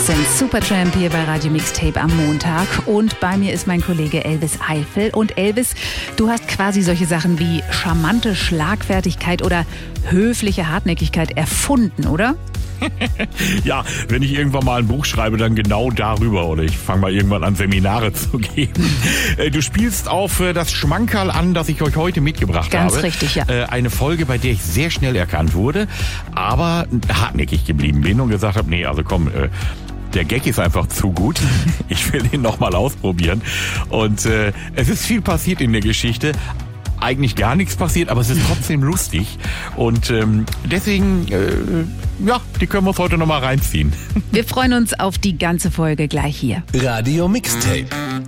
sind Supertramp hier bei Radio Mixtape am Montag und bei mir ist mein Kollege Elvis Eifel. Und Elvis, du hast quasi solche Sachen wie charmante Schlagfertigkeit oder höfliche Hartnäckigkeit erfunden, oder? Ja, wenn ich irgendwann mal ein Buch schreibe, dann genau darüber. Oder ich fange mal irgendwann an, Seminare zu geben. Du spielst auf das Schmankerl an, das ich euch heute mitgebracht habe. Ganz richtig, ja. Eine Folge, bei der ich sehr schnell erkannt wurde, aber hartnäckig geblieben bin und gesagt habe, nee, also komm, der Gag ist einfach zu gut. Ich will ihn nochmal ausprobieren. Und es ist viel passiert in der Geschichte. Eigentlich gar nichts passiert, aber es ist trotzdem lustig. Und deswegen, die können wir uns heute nochmal reinziehen. Wir freuen uns auf die ganze Folge gleich hier. Radio Mixtape.